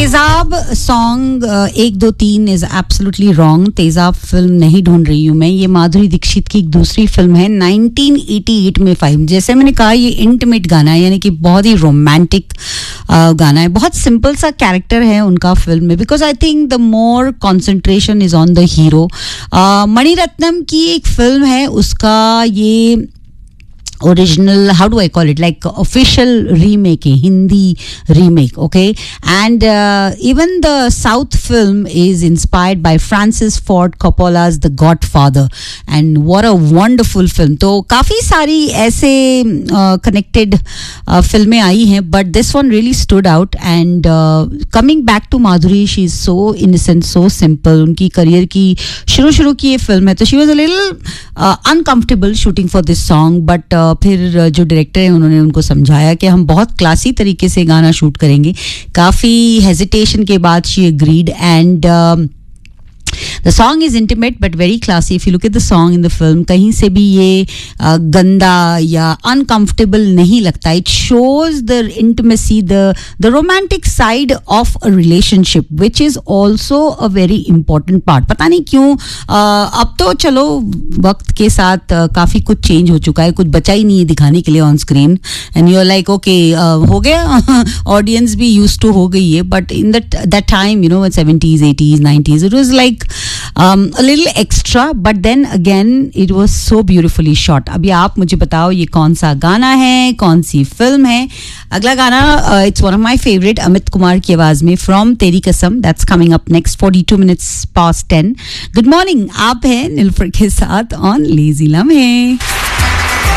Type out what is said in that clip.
तेजाब song 1 2 3 is absolutely wrong. तेजाब film नहीं ढूंढ रही हूँ मैं. ये माधुरी दीक्षित की एक दूसरी फिल्म है 1988 में फिल्म. जैसे मैंने कहा ये इंटीमेट गाना है, यानी कि बहुत ही रोमांटिक गाना है. बहुत सिंपल सा कैरेक्टर है उनका फिल्म में, because I think the more concentration is on the hero. Mani Ratnam की एक फिल्म है, उसका ये original, how do I call it, like official remake, Hindi remake, okay, and even the South film is inspired by Francis Ford Coppola's The Godfather, and what a wonderful film. तो काफ़ी सारी ऐसे connected फिल्में आई हैं, but this one really stood out. And coming back to Madhuri, she is so innocent, so simple. उनकी career की शुरू की ये फिल्म है, तो she was a little uncomfortable shooting for this song, but फिर जो डायरेक्टर हैं उन्होंने उनको समझाया कि हम बहुत क्लासी तरीके से गाना शूट करेंगे. काफ़ी हेजिटेशन के बाद she agreed, and the song is intimate but very classy. If you look at the song in the film, कहीं से भी ये गंदा या uncomfortable नहीं लगता. It shows the intimacy, the romantic side of a relationship, which is also a very important part. पता नहीं क्यों अब तो चलो वक्त के साथ काफ़ी कुछ चेंज हो चुका है, कुछ बचा ही नहीं है दिखाने के लिए on screen, and you are like okay हो गया, ऑडियंस भी यूज्ड टू हो गई है. But in that time, you know, in 70s 80s 90s, it was like a little extra, but then again it was so beautifully shot. अभी आप मुझे बताओ ये कौन सा गाना है, कौन सी फिल्म है. अगला गाना it's one of my favorite, Amit Kumar की आवाज में, From तेरी कसम. That's coming up next, 42 minutes past 10. Good morning, आप हैं नीलफर के साथ on Lazy Lamhe.